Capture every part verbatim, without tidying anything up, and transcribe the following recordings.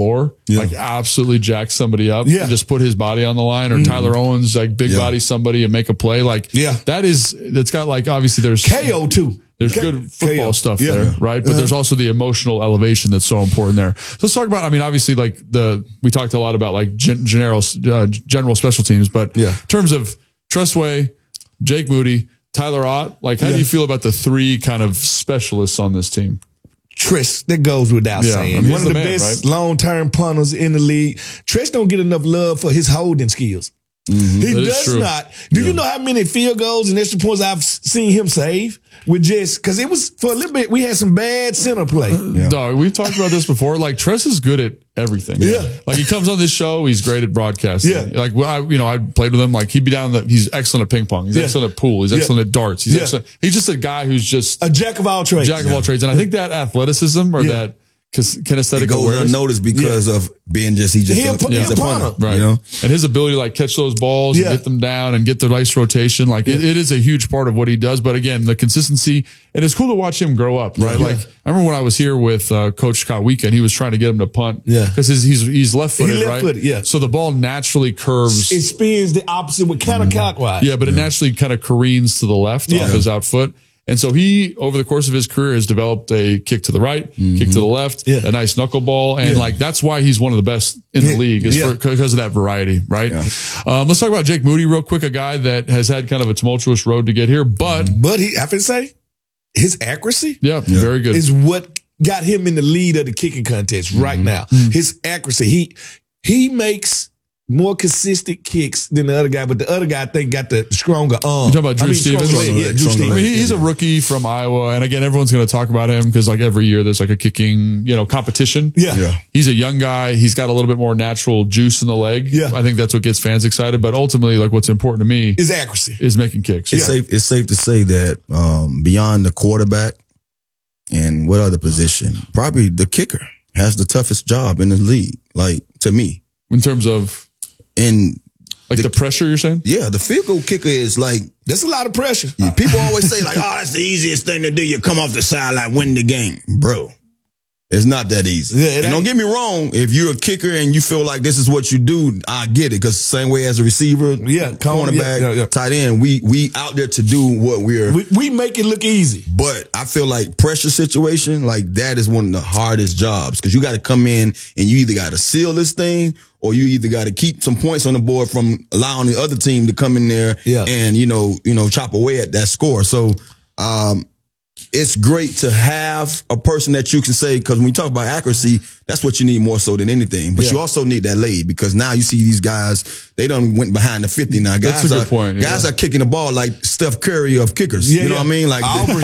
galore, yeah. like absolutely jack somebody up yeah. and just put his body on the line, or mm-hmm. Tyler Owens, like big yeah. body somebody and make a play. Like yeah. that is, that's got like, obviously there's K O too. There's K- good football K O. stuff yeah. there, right? But uh-huh. there's also the emotional elevation that's so important there. So let's talk about, I mean, obviously like the, we talked a lot about like gen- general, uh, general special teams, but yeah. in terms of Tressway, Jake Moody, Tyler Ott, like how yeah. do you feel about the three kind of specialists on this team? Trish, that goes without yeah, saying. I mean, One of the, the man, best right? long-term punters in the league. Trish don't get enough love for his holding skills. Mm-hmm. He that does not. Do yeah. you know how many field goals and extra points I've seen him save with just, because it was for a little bit, we had some bad center play. Yeah. Dog, we've talked about this before. Like Tress is good at everything. Yeah. Like he comes on this show, he's great at broadcasting. Yeah. Like, well, I, you know, I played with him. Like he'd be down the, he's excellent at ping pong. He's yeah. excellent at pool. He's yeah. excellent at darts. He's yeah. excellent. He's just a guy who's just a jack of all trades. Jack of yeah. all trades. And I think that athleticism or yeah. that kinesthetic it goes awareness unnoticed because yeah. of being just, he just he a, a, he he's a a punter. punter. Right. You know? And his ability to like catch those balls yeah. and get them down and get the nice rotation. Like yeah. it, it is a huge part of what he does. But again, the consistency, and it's cool to watch him grow up, right? Yeah. Like I remember when I was here with uh, Coach Scott Weekend, he was trying to get him to punt. Yeah. Because he's, he's left footed, he left right? Footed, yeah. So the ball naturally curves. It spins the opposite with counterclockwise. Yeah, but yeah. it naturally kind of careens to the left yeah. off his out foot. And so he, over the course of his career, has developed a kick to the right, mm-hmm. kick to the left, yeah. a nice knuckleball. And yeah. like, that's why he's one of the best in the league is yeah. for, because of that variety, right? Yeah. Um, let's talk about Jake Moody real quick, a guy that has had kind of a tumultuous road to get here, but. But he, I have to say, his accuracy. Yeah, yeah. very good. Is what got him in the lead of the kicking contest mm-hmm. right now. Mm-hmm. His accuracy. He, he makes more consistent kicks than the other guy, but the other guy, I think, got the stronger arm. You talking about Drew I mean, Stevens? Yeah, Drew Stevens. I mean, he's a rookie from Iowa, and again, everyone's going to talk about him because like every year there's like a kicking, you know, competition. Yeah. yeah. He's a young guy. He's got a little bit more natural juice in the leg. Yeah. I think that's what gets fans excited. But ultimately, like what's important to me is accuracy, is making kicks. It's yeah. safe. It's safe to say that um, beyond the quarterback and what other position, probably the kicker has the toughest job in the league. Like to me, in terms of. And like the, the pressure you're saying? Yeah, the field goal kicker is like, that's a lot of pressure. Yeah, people always say like, oh, that's the easiest thing to do. You come off the sideline, win the game. Bro, it's not that easy. Yeah, and don't get me wrong. If you're a kicker and you feel like this is what you do, I get it. Because same way as a receiver, yeah, cornerback, yeah, yeah, yeah. tight end, we we out there to do what we're. We, we make it look easy. But I feel like pressure situation, like that is one of the hardest jobs. Because you got to come in and you either got to seal this thing or you either got to keep some points on the board from allowing the other team to come in there yeah. and, you know, you know, chop away at that score. So, um, it's great to have a person that you can say, because when you talk about accuracy, that's what you need more so than anything. But yeah. you also need that lead, because now you see these guys, they done went behind the fifty now. Guys that's a good are, point. Guys yeah. are kicking the ball like Steph Curry of kickers. Yeah, you know yeah. what I mean? Like Aubrey.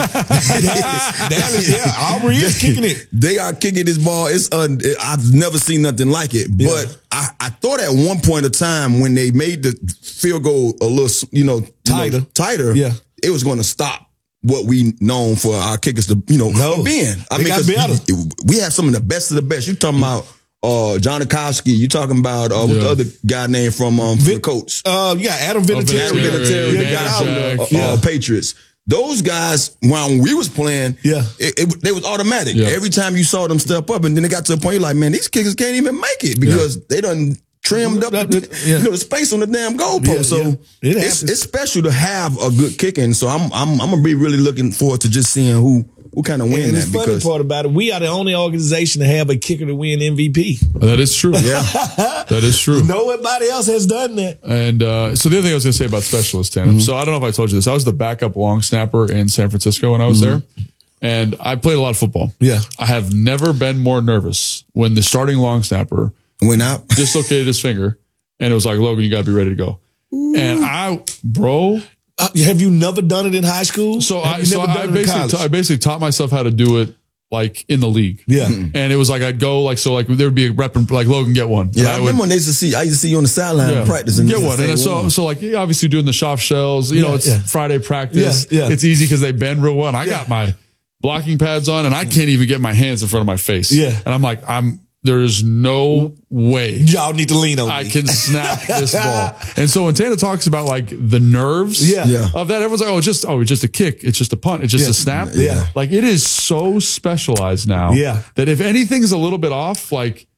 that is, yeah, Aubrey is kicking it. They are kicking this ball. It's uh, I've never seen nothing like it. Yeah. But I, I thought at one point of time when they made the field goal a little, you know, tighter, you know, tighter, yeah. it was going to stop what we known for our kickers to, you know, no. being. I they mean, got better. we have some of the best of the best. You talking about uh, John Akowski. You talking about uh, yeah. what the other guy named from um, Vin- the Colts? Uh, yeah, Adam Vinatieri. Adam Vinatieri, the guy from the uh, yeah. uh, Patriots. Those guys, when we was playing, yeah, it, it, they was automatic. Yeah. Every time you saw them step up, and then they got to a point, you're like, man, these kickers can't even make it because yeah. they done trimmed up the, yeah. you know, the space on the damn goalpost. Yeah, so yeah. It it's, it's special to have a good kicking. So I'm I'm I'm gonna be really looking forward to just seeing who who kind of win and that. The funny because part about it, we are the only organization to have a kicker to win M V P. That is true. Yeah, that is true. Nobody else has done that. And uh, so the other thing I was going to say about specialist tandem. Mm-hmm. So I don't know if I told you this. I was the backup long snapper in San Francisco when I was mm-hmm. there. And I played a lot of football. Yeah. I have never been more nervous when the starting long snapper went out, dislocated his finger, and it was like, Logan, you got to be ready to go. Ooh. And I, bro. Uh, have you never done it in high school? So, have I, so I, basically ta- I basically taught myself how to do it like in the league. Yeah. And it was like, I'd go like, so like there would be a rep and like, Logan, get one. Yeah. And I, I remember would, when they used to see, I used to see you on the sideline yeah, practicing. Get one. And so, so like obviously doing the soft shells, you yeah, know, it's yeah. Friday practice. Yeah, yeah. It's easy because they bend real well. And I yeah. got my blocking pads on and I can't even get my hands in front of my face. Yeah. And I'm like, I'm, there's no way y'all need to lean on I me. can snap this ball. And so when Tana talks about like the nerves yeah. Yeah. of that, everyone's like, oh, it's just, oh, it's just a kick. It's just a punt. It's just yeah. a snap. Yeah. Like it is so specialized now yeah. that if anything's a little bit off, like